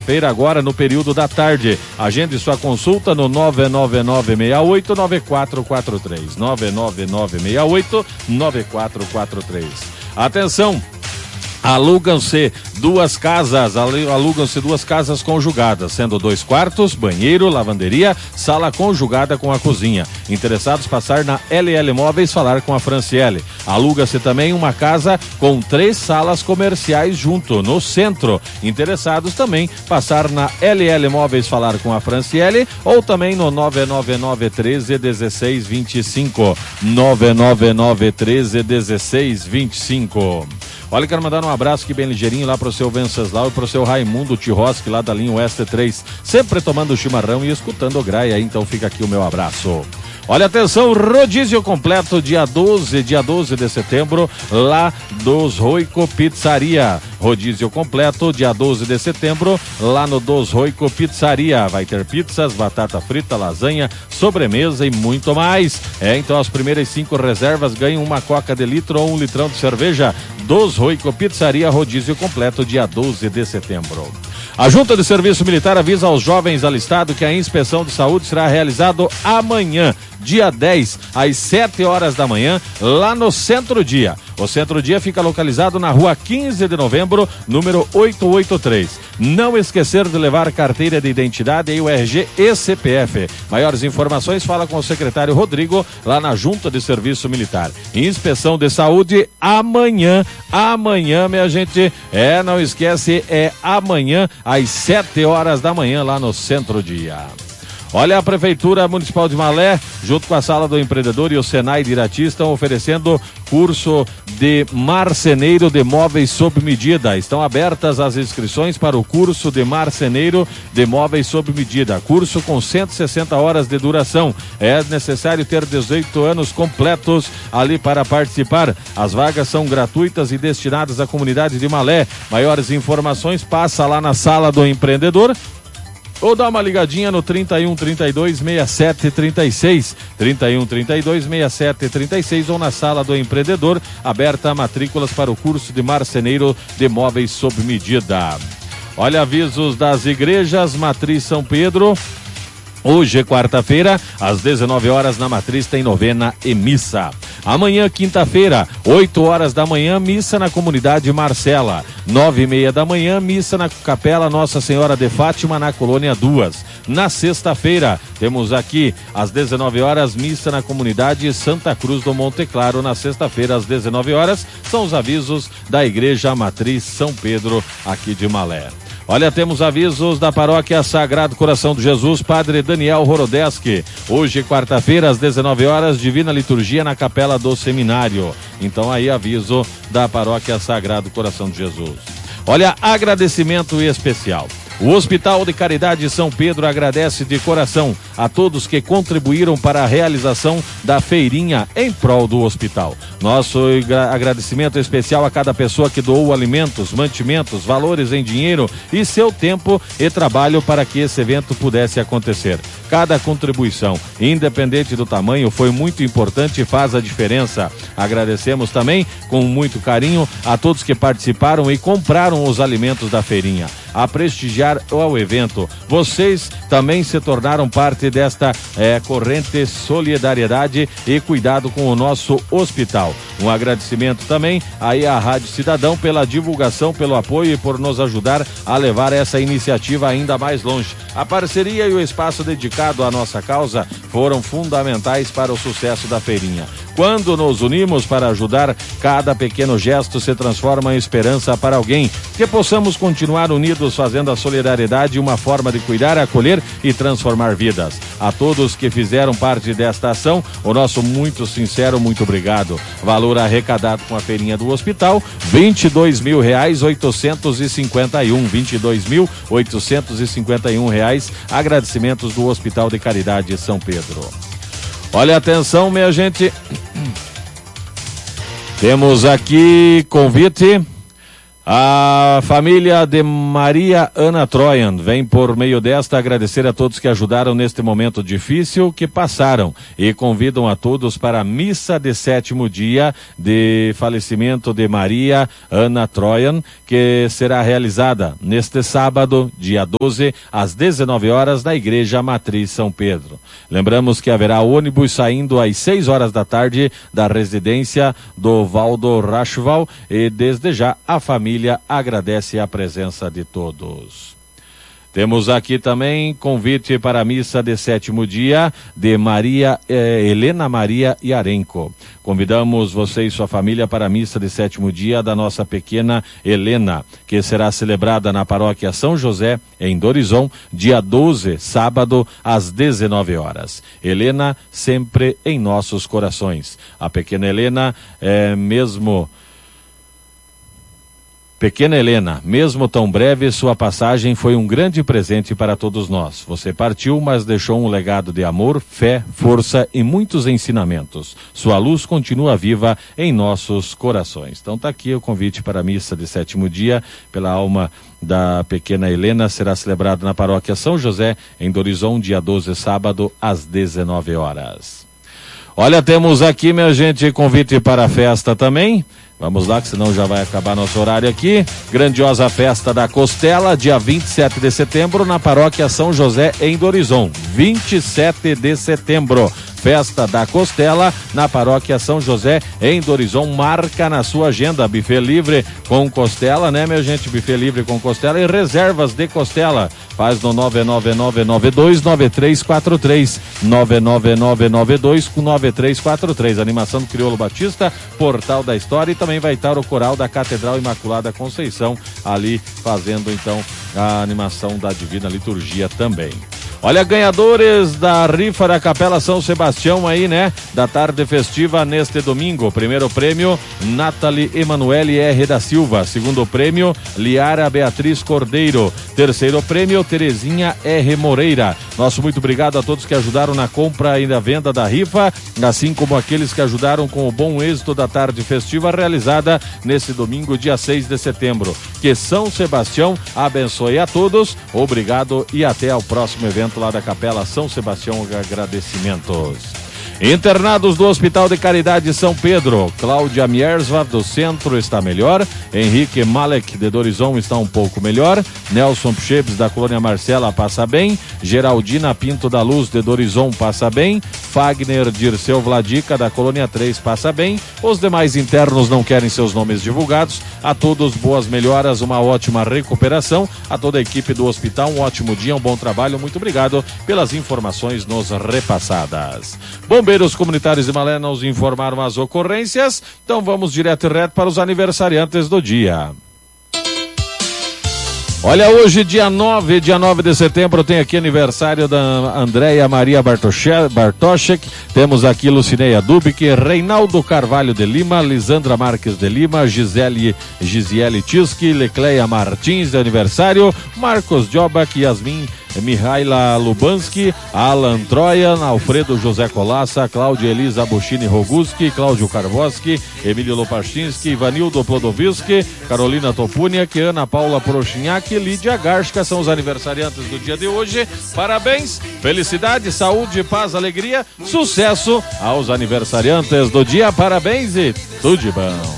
quarta-feira, agora no período da tarde. Agende sua consulta no 99968-9443. 99968-9443. Atenção! Alugam-se duas casas conjugadas, sendo 2 quartos, banheiro, lavanderia, sala conjugada com a cozinha. Interessados passar na LL Móveis falar com a Franciele. Aluga-se também uma casa com 3 salas comerciais junto, no centro. Interessados também passar na LL Móveis falar com a Franciele ou também no 99913-1625. 99913-1625. Olha, quero mandar um abraço aqui bem ligeirinho lá pro seu Venceslau e pro seu Raimundo Tiroski lá da linha Oeste 3, sempre tomando chimarrão e escutando o Graia, então fica aqui o meu abraço. Olha, atenção, rodízio completo dia 12 de setembro, lá Dos Roico Pizzaria. Rodízio completo dia 12 de setembro, lá no Dos Roico Pizzaria. Vai ter pizzas, batata frita, lasanha, sobremesa e muito mais. Então as primeiras 5 reservas ganham uma coca de litro ou 1 litrão de cerveja. Dos Roico Pizzaria, rodízio completo dia 12 de setembro. A Junta de Serviço Militar avisa aos jovens alistados que a inspeção de saúde será realizada amanhã, dia 10, às 7 horas da manhã, lá no Centro-Dia. O Centro-Dia fica localizado na rua 15 de novembro, número 883. Não esquecer de levar carteira de identidade e o RG e CPF. Maiores informações, fala com o secretário Rodrigo, lá na Junta de Serviço Militar. Inspeção de saúde amanhã, minha gente. Não esquece, é amanhã, às 7 horas da manhã, lá no Centro-Dia. Olha, a Prefeitura Municipal de Malé, junto com a Sala do Empreendedor e o Senai de Irati, estão oferecendo curso de marceneiro de móveis sob medida. Estão abertas as inscrições para o curso de marceneiro de móveis sob medida. Curso com 160 horas de duração. É necessário ter 18 anos completos ali para participar. As vagas são gratuitas e destinadas à comunidade de Malé. Maiores informações, passa lá na Sala do Empreendedor ou dá uma ligadinha no 31 32 67 36, 31 32 67 36 ou na Sala do Empreendedor, aberta matrículas para o curso de marceneiro de móveis sob medida. Olha, avisos das igrejas. Matriz São Pedro. Hoje é quarta-feira, às 19 horas na Matriz tem novena e missa. Amanhã, quinta-feira, 8 horas da manhã, missa na comunidade Marcela. 9:30 da manhã, missa na Capela Nossa Senhora de Fátima, na Colônia 2. Na sexta-feira, temos aqui, às 19 horas, missa na comunidade Santa Cruz do Monte Claro. Na sexta-feira, às 19 horas, são os avisos da Igreja Matriz São Pedro, aqui de Malé. Olha, temos avisos da Paróquia Sagrado Coração de Jesus, Padre Daniel Horodeski. Hoje, quarta-feira, às 19 horas, Divina Liturgia na Capela do Seminário. Então, aí, aviso da Paróquia Sagrado Coração de Jesus. Olha, agradecimento especial. O Hospital de Caridade São Pedro agradece de coração a todos que contribuíram para a realização da feirinha em prol do hospital. Nosso agradecimento especial a cada pessoa que doou alimentos, mantimentos, valores em dinheiro e seu tempo e trabalho para que esse evento pudesse acontecer. Cada contribuição, independente do tamanho, foi muito importante e faz a diferença. Agradecemos também com muito carinho a todos que participaram e compraram os alimentos da feirinha. A prestigiar o evento. Vocês também se tornaram parte desta corrente solidariedade e cuidado com o nosso hospital. Um agradecimento também aí à Rádio Cidadão pela divulgação, pelo apoio e por nos ajudar a levar essa iniciativa ainda mais longe. A parceria e o espaço dedicado à nossa causa foram fundamentais para o sucesso da feirinha. Quando nos unimos para ajudar, cada pequeno gesto se transforma em esperança para alguém. Que possamos continuar unidos fazendo a solidariedade uma forma de cuidar, acolher e transformar vidas. A todos que fizeram parte desta ação, o nosso muito sincero muito obrigado. Valor arrecadado com a feirinha do hospital, R$22.851. R$22.851. Agradecimentos do Hospital de Caridade São Pedro. Olha, atenção, minha gente. Temos aqui convite. A família de Maria Ana Troian vem por meio desta agradecer a todos que ajudaram neste momento difícil que passaram e convidam a todos para a missa de 7º dia de falecimento de Maria Ana Troian, que será realizada neste sábado, dia 12, às 19 horas, na Igreja Matriz São Pedro. Lembramos que haverá ônibus saindo às 6 horas da tarde da residência do Valdo Rachoval e desde já a família agradece a presença de todos. Temos aqui também convite para a missa de 7º dia de Helena Maria Iarenco. Convidamos você e sua família para a missa de 7º dia da nossa pequena Helena, que será celebrada na paróquia São José, em Dorizon, dia 12, sábado, às 19 horas. Helena sempre em nossos corações. A pequena Helena Pequena Helena, mesmo tão breve, sua passagem foi um grande presente para todos nós. Você partiu, mas deixou um legado de amor, fé, força e muitos ensinamentos. Sua luz continua viva em nossos corações. Então tá aqui o convite para a missa de 7º dia, pela alma da pequena Helena, será celebrado na paróquia São José, em Dorizon, dia 12, sábado, às 19 horas. Olha, temos aqui, minha gente, convite para a festa também. Vamos lá, que senão já vai acabar nosso horário aqui. Grandiosa festa da Costela, dia 27 de setembro, na paróquia São José, em Dorizon. 27 de setembro. Festa da Costela, na paróquia São José, em Dorizon. Marca na sua agenda. Buffet livre com costela, né, minha gente? Buffet livre com costela e reservas de costela. Faz no 99992-9343. 99992-9343. Animação do Crioulo Batista, Portal da História, e também vai estar o coral da Catedral Imaculada Conceição, ali fazendo então a animação da Divina Liturgia também. Olha, ganhadores da rifa da Capela São Sebastião aí, né? Da tarde festiva neste domingo. Primeiro prêmio, Nathalie Emanuele R. da Silva. Segundo prêmio, Liara Beatriz Cordeiro. Terceiro prêmio, Terezinha R. Moreira. Nosso muito obrigado a todos que ajudaram na compra e na venda da rifa, assim como aqueles que ajudaram com o bom êxito da tarde festiva realizada nesse domingo, dia 6 de setembro. Que São Sebastião abençoe a todos. Obrigado e até ao próximo evento lá da Capela São Sebastião. Agradecimentos. Internados do Hospital de Caridade São Pedro, Cláudia Miersva do Centro está melhor, Henrique Malek de Dorizon está um pouco melhor, Nelson Pchebs da Colônia Marcela passa bem, Geraldina Pinto da Luz de Dorizon passa bem, Fagner Dirceu Vladica da Colônia 3 passa bem, os demais internos não querem seus nomes divulgados. A todos boas melhoras, uma ótima recuperação, a toda a equipe do hospital um ótimo dia, um bom trabalho, muito obrigado pelas informações nos repassadas. Bombeiros comunitários de Malé nos informaram as ocorrências, então vamos direto e reto para os aniversariantes do dia. Olha, hoje, dia 9 de setembro, tem aqui aniversário da Andréia Maria Bartoszek, temos aqui Lucineia Dubik, Reinaldo Carvalho de Lima, Lisandra Marques de Lima, Gisele Tiski, Lecleia Martins de aniversário, Marcos Jobak, Yasmin Mihaila Lubanski, Alan Troian, Alfredo José Colassa, Cláudia Elisa Buchini Roguski, Cláudio Karwoski, Emílio Lopachinski, Ivanildo Plodoviski, Carolina Topuniak, Ana Paula Prochinhac e Lídia Garshka são os aniversariantes do dia de hoje. Parabéns, felicidade, saúde, paz, alegria, sucesso aos aniversariantes do dia. Parabéns e tudo de bom.